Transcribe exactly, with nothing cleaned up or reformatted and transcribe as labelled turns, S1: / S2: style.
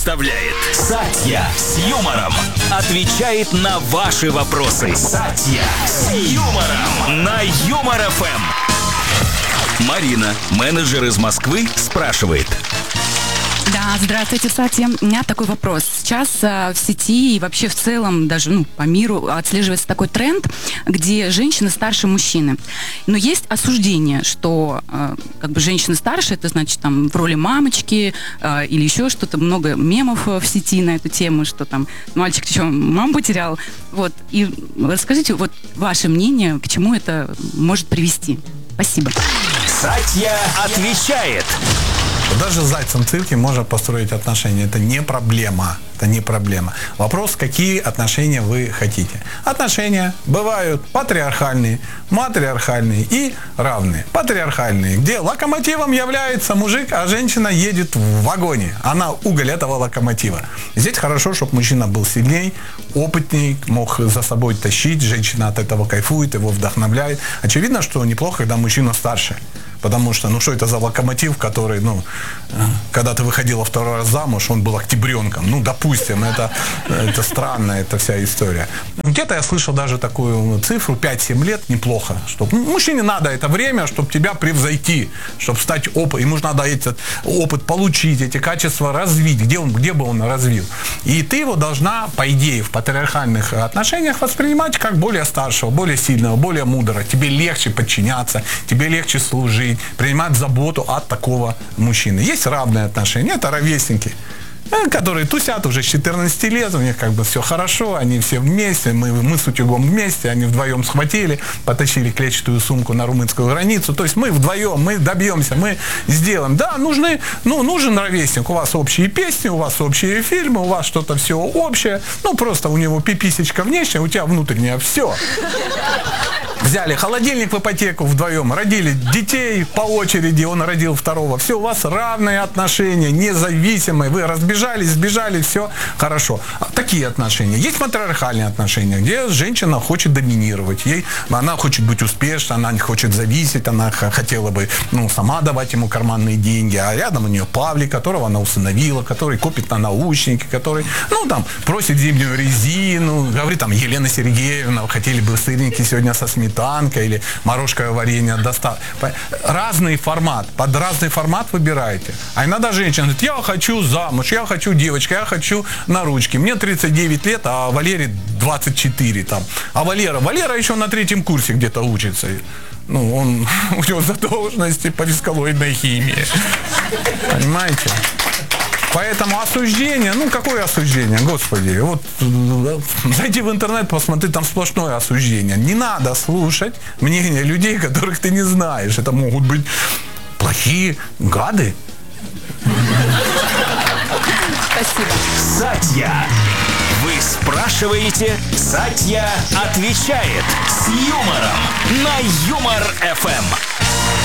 S1: Представляет Сатья с юмором. Отвечает на ваши вопросы. Сатья с юмором. На Юмор эф эм. Марина, менеджер из Москвы, спрашивает.
S2: Да, здравствуйте, Сатья. У меня такой вопрос. Сейчас а, в сети и вообще в целом, даже ну, по миру отслеживается такой тренд, где женщины старше мужчины. Но есть осуждение, что а, как бы женщина старше, это значит там в роли мамочки а, или еще что-то. Много мемов в сети на эту тему, что там мальчик что, маму потерял. Вот. И расскажите вот ваше мнение, к чему это может привести. Спасибо.
S1: Сатья отвечает.
S3: Даже с зайцем в цирке можно построить отношения. Это не проблема. Это не проблема. Вопрос, какие отношения вы хотите. Отношения бывают патриархальные, матриархальные и равные. Патриархальные, где локомотивом является мужик, а женщина едет в вагоне. Она уголь этого локомотива. Здесь хорошо, чтобы мужчина был сильней, опытней, мог за собой тащить. Женщина от этого кайфует, его вдохновляет. Очевидно, что неплохо, когда мужчина старше. Потому что, ну что это за локомотив, который, ну, когда ты выходила второй раз замуж, он был октябренком. Ну, допустим, это, это странная эта вся история. Где-то я слышал даже такую цифру, пять-семь лет, неплохо. Чтоб, ну, мужчине надо это время, чтобы тебя превзойти, чтобы стать опытом. Ему же надо этот опыт получить, эти качества развить, где, он, где бы он развил. И ты его должна, по идее, в патриархальных отношениях воспринимать как более старшего, более сильного, более мудрого. Тебе легче подчиняться, тебе легче служить, принимать заботу от такого мужчины. Есть равные отношения, это ровесники, которые тусят уже с четырнадцати лет, у них как бы все хорошо, они все вместе, мы, мы с утюгом вместе, они вдвоем схватили, потащили клетчатую сумку на румынскую границу, то есть мы вдвоем, мы добьемся, мы сделаем. Да, нужны, ну, нужен ровесник, у вас общие песни, у вас общие фильмы, у вас что-то все общее, ну, просто у него пиписечка внешняя, у тебя внутренняя, все. Взяли холодильник в ипотеку вдвоем, родили детей по очереди, он родил второго. Все, у вас равные отношения, независимые. Вы разбежались, сбежали, все хорошо. Такие отношения. Есть матриархальные отношения, где женщина хочет доминировать. Ей, она хочет быть успешной, она не хочет зависеть, она хотела бы, ну, сама давать ему карманные деньги. А рядом у нее Павлик, которого она усыновила, который копит на наушники, который, ну, там, просит зимнюю резину, говорит, там, Елена Сергеевна, хотели бы сырники сегодня со сметаной, танка или морожковое варенье достал. Разный формат. Под разный формат выбираете. А иногда женщина говорит, я хочу замуж, я хочу девочку, я хочу на ручки. Мне тридцать девять лет, а Валере двадцать четыре там. А Валера, Валера еще на третьем курсе где-то учится. Ну, он, у него задолженности по вискалоидной химии. Понимаете? Поэтому осуждение, ну какое осуждение, господи, вот зайди в интернет, посмотри, там сплошное осуждение. Не надо слушать мнение людей, которых ты не знаешь. Это могут быть плохие гады.
S2: Спасибо.
S1: Сатья. Вы спрашиваете, Сатья отвечает с юмором на Юмор эф эм.